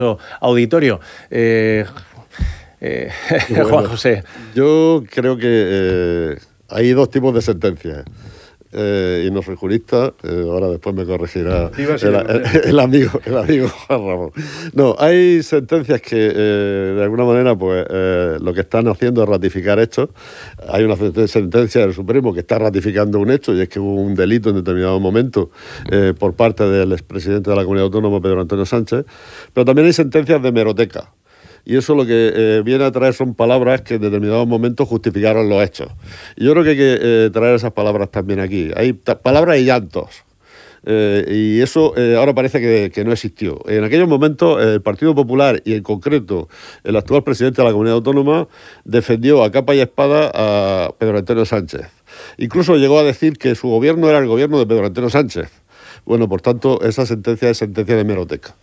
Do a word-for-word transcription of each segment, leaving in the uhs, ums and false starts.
auditorio. Eh, eh, bueno, Juan José. Yo creo que eh, hay dos tipos de sentencias. Eh, y no soy jurista, eh, ahora después me corregirá el, el, el amigo el amigo Juan Ramón. No, hay sentencias que eh, de alguna manera pues eh, lo que están haciendo es ratificar hechos. Hay una sentencia del Supremo que está ratificando un hecho, y es que hubo un delito en determinado momento eh, por parte del expresidente de la Comunidad Autónoma, Pedro Antonio Sánchez, pero también hay sentencias de hemeroteca. Y eso lo que eh, viene a traer son palabras que en determinados momentos justificaron los hechos. Y yo creo que hay que eh, traer esas palabras también aquí. Hay palabras y llantos. Eh, y eso eh, ahora parece que, que no existió. En aquellos momentos eh, el Partido Popular, y en concreto el actual presidente de la Comunidad Autónoma, defendió a capa y espada a Pedro Antonio Sánchez. Incluso llegó a decir que su gobierno era el gobierno de Pedro Antonio Sánchez. Bueno, por tanto, esa sentencia es sentencia de hemeroteca.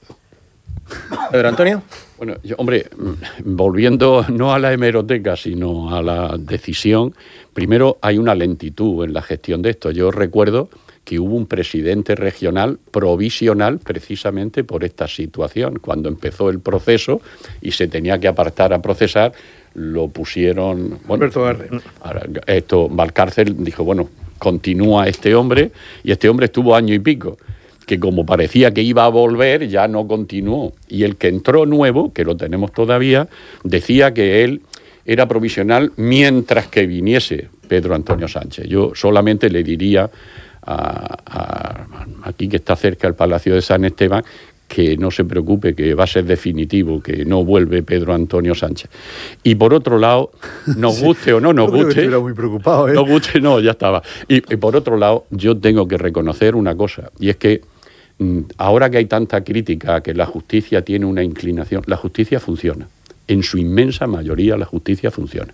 Pedro Antonio. Bueno, yo, hombre, volviendo no a la hemeroteca, sino a la decisión, primero hay una lentitud en la gestión de esto. Yo recuerdo que hubo un presidente regional provisional precisamente por esta situación. Cuando empezó el proceso y se tenía que apartar a procesar, lo pusieron... Bueno, Alberto Garre. Esto, Valcárcel dijo, bueno, continúa este hombre, y este hombre estuvo año y pico, que como parecía que iba a volver, ya no continuó. Y el que entró nuevo, que lo tenemos todavía, decía que él era provisional mientras que viniese Pedro Antonio Sánchez. Yo solamente le diría a, a, aquí que está cerca el Palacio de San Esteban, que no se preocupe, que va a ser definitivo, que no vuelve Pedro Antonio Sánchez. Y por otro lado, nos guste o no nos guste... guste... Yo muy preocupado, ¿eh? Nos guste, no, ya estaba. Y, y por otro lado, yo tengo que reconocer una cosa, y es que ahora que hay tanta crítica a que la justicia tiene una inclinación, la justicia funciona. En su inmensa mayoría la justicia funciona.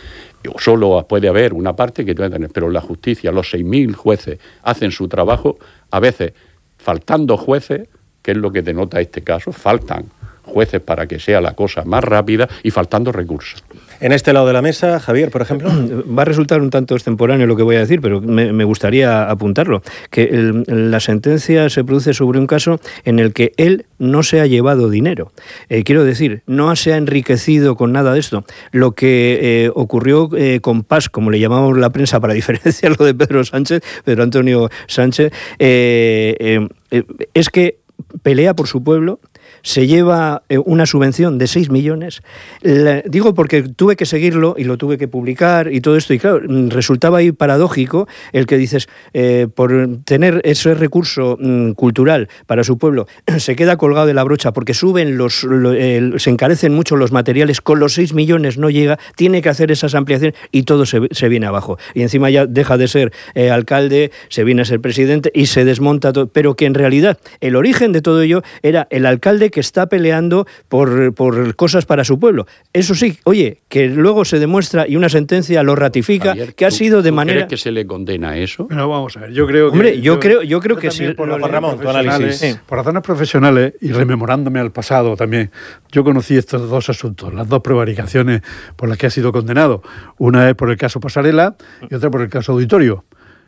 Solo puede haber una parte que puede tener, pero la justicia, los seis mil jueces hacen su trabajo, a veces faltando jueces, que es lo que denota este caso, faltan jueces para que sea la cosa más rápida, y faltando recursos. En este lado de la mesa, Javier, por ejemplo. Va a resultar un tanto extemporáneo lo que voy a decir, pero me, me gustaría apuntarlo. Que el, la sentencia se produce sobre un caso en el que él no se ha llevado dinero. Eh, quiero decir, no se ha enriquecido con nada de esto. Lo que eh, ocurrió eh, con Paz, como le llamamos la prensa para diferenciarlo de Pedro Sánchez, Pedro Antonio Sánchez, eh, eh, eh, es que pelea por su pueblo, se lleva una subvención de seis millones. La, digo porque tuve que seguirlo y lo tuve que publicar y todo esto, y claro, resultaba ahí paradójico el que dices, eh, por tener ese recurso mm, cultural para su pueblo, se queda colgado de la brocha porque suben los, lo, eh, se encarecen mucho los materiales, con los seis millones no llega, tiene que hacer esas ampliaciones y todo se, se viene abajo. Y encima ya deja de ser eh, alcalde, se viene a ser presidente y se desmonta todo, pero que en realidad el origen de todo ello era el alcalde que está peleando por, por cosas para su pueblo. Eso sí, oye, que luego se demuestra y una sentencia lo ratifica, Javier, que ha sido de ¿tú manera... ¿Crees que se le condena a eso? Bueno, vamos a ver, yo creo que... Hombre, yo, yo creo, yo creo yo que sí. Por, Juan Ramón, tu análisis. Sí. Por razones profesionales y rememorándome al pasado también, yo conocí estos dos asuntos, las dos prevaricaciones por las que ha sido condenado. Una es por el caso Pasarela y otra por el caso Auditorio.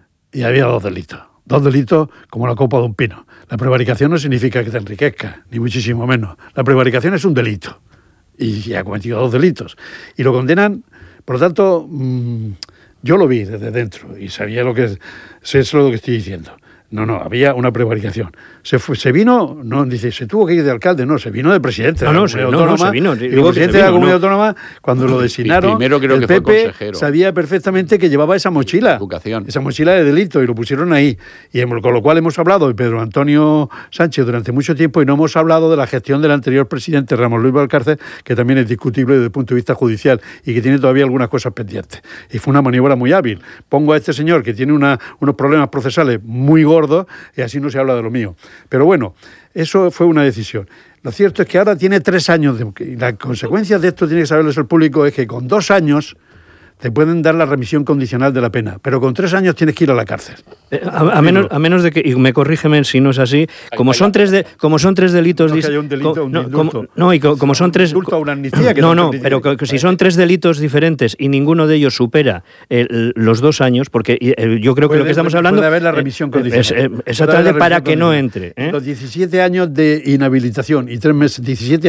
Y había dos delitos. Dos delitos como la copa de un pino. La prevaricación no significa que te enriquezcas, ni muchísimo menos. La prevaricación es un delito. Y ha cometido dos delitos. Y lo condenan, por lo tanto, mmm, yo lo vi desde dentro y sabía lo que es, sé eso lo que estoy diciendo. No, no, había una prevaricación. Se fue, se vino, no, dice, se tuvo que ir de alcalde, no, se vino de presidente no, de la no, Comunidad no, Autónoma. No, se vino. Y el presidente de la Comunidad no. Autónoma, cuando lo designaron, primero creo el que P P fue consejero. sabía perfectamente que llevaba esa mochila. Educación. Esa mochila de delito, y lo pusieron ahí. Y con lo cual hemos hablado de Pedro Antonio Sánchez durante mucho tiempo y no hemos hablado de la gestión del anterior presidente, Ramón Luis Valcárcel, que también es discutible desde el punto de vista judicial y que tiene todavía algunas cosas pendientes. Y fue una maniobra muy hábil. Pongo a este señor que tiene una, unos problemas procesales muy gordos y así no se habla de lo mío. Pero bueno, eso fue una decisión. Lo cierto es que ahora tiene tres años, de, y las consecuencias de esto tiene que saberlo el público, es que con dos años te pueden dar la remisión condicional de la pena, pero con tres años tienes que ir a la cárcel. Eh, a, a, menos, a menos de que, y me corrígeme si no es así, como son tres, de, como son tres delitos... No, que haya un delito, co, un no, indulto. como, no, y co, como son tres... Un indulto a una amnistía. Que no, son no, tres pero que, que si son tres delitos diferentes y ninguno de ellos supera el, los dos años, porque eh, yo creo que puede, lo que estamos hablando... Puede haber la remisión condicional. Es, eh, exactamente para que no entre. ¿eh? Los diecisiete años de inhabilitación y tres meses, diecisiete